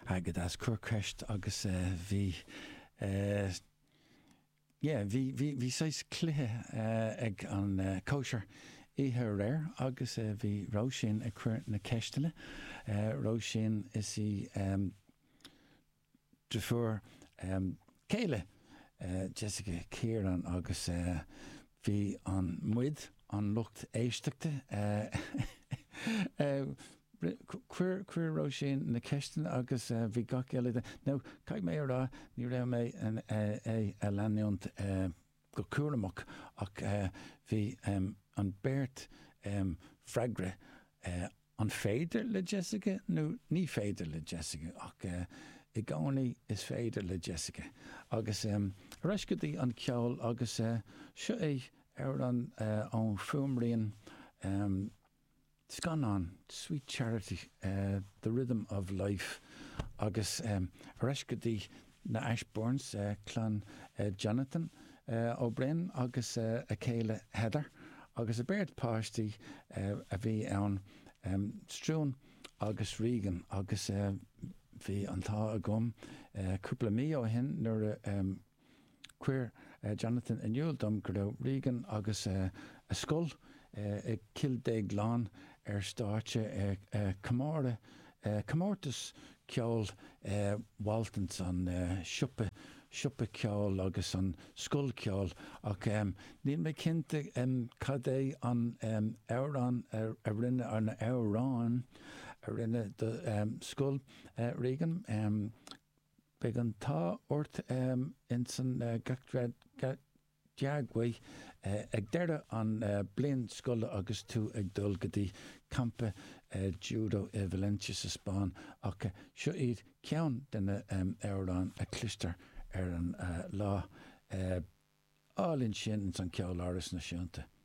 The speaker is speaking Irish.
agad as curcreist agus bhí hí sais cluthe ag an kosher ihe réir agus bhí Róisín ag cuir na ceistile. Róisín is í drefuair céile Jessica Kieran agus bhí an muid an lucht éisteachta cuir Róisín na ceistile agus bhí gach eile. Now, caiig mé rá ní raibh mé a leanúnt go cuaramach ach bhí an Bert freagre an féidir le Jessica nó ní féidir le Jessica ach I gánaí is féidir le Jessica agus reis go dtí an ceol agus seo é ar an fuaimríon Scanán, Sweet Charity, The Rhythm of Life agus reis go dtí na Ashbournes clan Jonathan O'Brien agus a céile Heather agus a Bert páistí a bhí ann Strún agus Regan agus bhí antá a gom cúpla mí ó hin nuair cuir Jonathan in Newildom go raibh Regan agus a scoil ag Kildare Glán ar státe Comórtas ceol Waltons an siúpa ceol agus an scoil ceol ach níl mé cinnte cad é an Amhrán a rinne an Amhrán a rinne de scoil Regan beag an tá ort in san deaghaí ag deire an blian scoile agus tú ag dul go dtí campa judo I Valencia sa Spáin ach seo iad ceann duna Amhrán a clistear ar an lá álinn sin san ceol áras na siúnta.